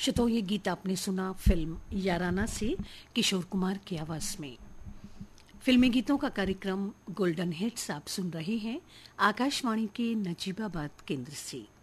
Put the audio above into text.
श्रोताओं, ये गीत आपने सुना फिल्म याराना से किशोर कुमार की आवाज में। फिल्मी गीतों का कार्यक्रम गोल्डन हिट्स आप सुन रहे हैं आकाशवाणी के नजीबाबाद केंद्र से।